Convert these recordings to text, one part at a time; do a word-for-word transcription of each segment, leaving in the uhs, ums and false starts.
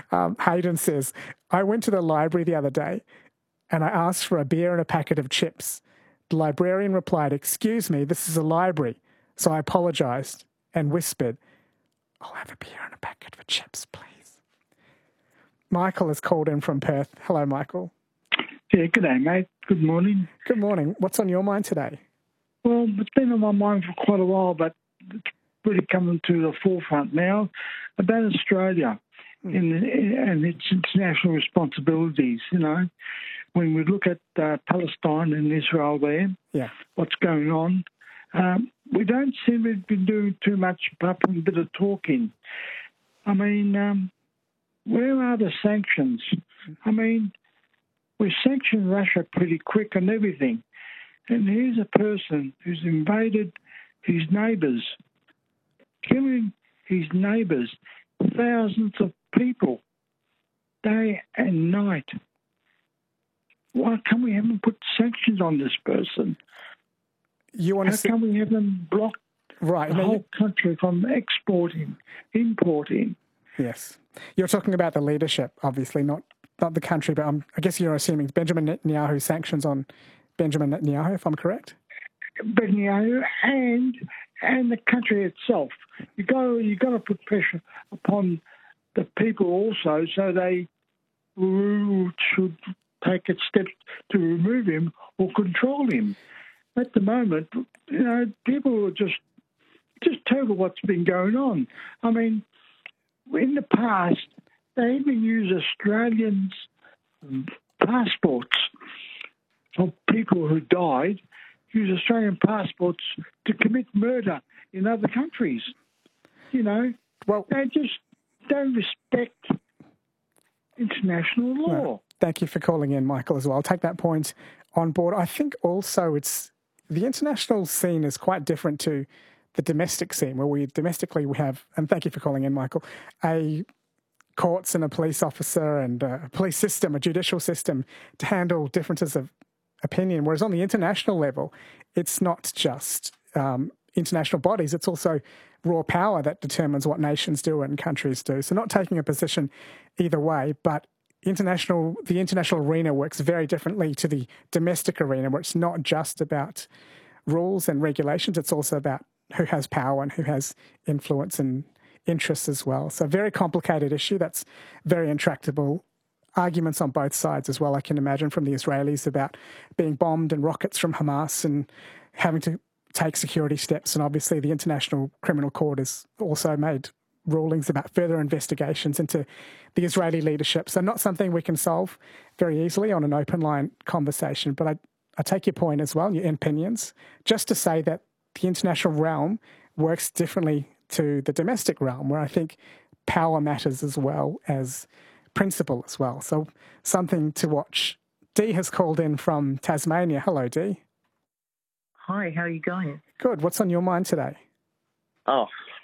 Um, Hayden says, I went to the library the other day and I asked for a beer and a packet of chips. The librarian replied, excuse me, this is a library. So I apologised and whispered, I'll have a beer and a packet of chips, please. Michael has called in from Perth. Hello, Michael. Yeah, good day, mate. Good morning. Good morning. What's on your mind today? Well, it's been on my mind for quite a while, but it's really coming to the forefront now about Australia mm. in, in, and its international responsibilities, you know. When we look at uh, Palestine and Israel there, yeah. what's going on, um, we don't seem to be doing too much apart from a bit of talking. I mean, um, where are the sanctions? I mean, we sanctioned Russia pretty quick and everything. And here's a person who's invaded his neighbours, killing his neighbours, thousands of people, day and night. Why can't we have them put sanctions on this person? You want How to see- can we have them block right, the whole country from exporting, importing? Yes. You're talking about the leadership, obviously, not not the country, but um, I guess you're assuming Benjamin Netanyahu sanctions on Benjamin Netanyahu, if I'm correct? Netanyahu and and the country itself. You got you got to put pressure upon the people also, so they should take a step to remove him or control him. At the moment, you know, people are just just total what's been going on. I mean, in the past, they even used Australians' passports for people who died, use Australian passports to commit murder in other countries. You know, well, they just don't respect international law. No, thank you for calling in, Michael, as well. I'll take that point on board. I think also it's the international scene is quite different to the domestic scene, where we domestically we have, and thank you for calling in, Michael, a courts and a police officer and a police system, a judicial system to handle differences of opinion. Whereas on the international level, it's not just um, international bodies, it's also raw power that determines what nations do and countries do. So not taking a position either way, but international, the international arena works very differently to the domestic arena, where it's not just about rules and regulations, it's also about who has power and who has influence and interests as well. So a very complicated issue that's very intractable. Arguments on both sides as well, I can imagine, from the Israelis about being bombed and rockets from Hamas and having to take security steps. And obviously the International Criminal Court has also made rulings about further investigations into the Israeli leadership. So not something we can solve very easily on an open line conversation. But I, I take your point as well, your opinions, just to say that the international realm works differently to the domestic realm, where I think power matters as well as principle as well. So something to watch. Dee has called in from Tasmania. Hello, Dee. Hi, how are you going? Good. What's on your mind today? Oh,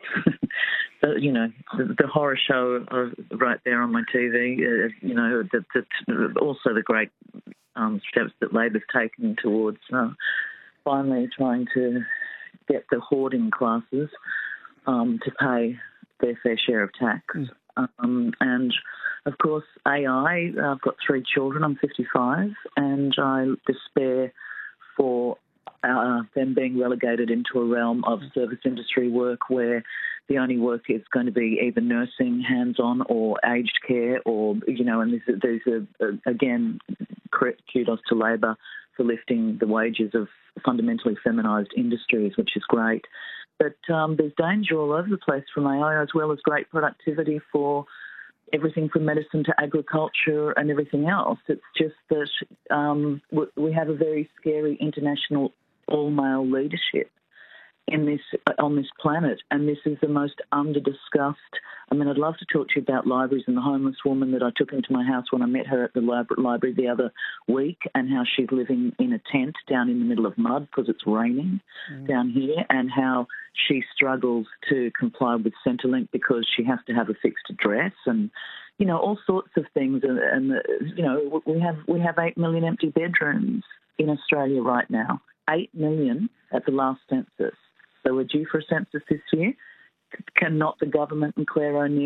the, you know, the, the horror show uh, right there on my T V, uh, you know, the, the, also the great um, steps that Labor's taken towards uh, finally trying to get the hoarding classes um, to pay their fair share of tax. Mm. Um, and, of course, A I, I've got three children, I'm fifty-five, and I despair for uh, them being relegated into a realm of service industry work where the only work is going to be either nursing, hands-on, or aged care, or, you know, and this, these are, uh, again, kudos to Labor for lifting the wages of fundamentally feminised industries, which is great. But um, there's danger all over the place from A I, as well as great productivity for everything from medicine to agriculture and everything else. It's just that um, we have a very scary international all-male leadership in this on this planet, and this is the most under-discussed. I mean, I'd love to talk to you about libraries and the homeless woman that I took into my house when I met her at the library the other week, and how she's living in a tent down in the middle of mud because it's raining mm. down here, and how she struggles to comply with Centrelink because she has to have a fixed address, and you know, all sorts of things. And, and you know, we have we have eight million empty bedrooms in Australia right now. Eight million at the last census. So we're due for a census this year. Cannot the government and Claire O'Neill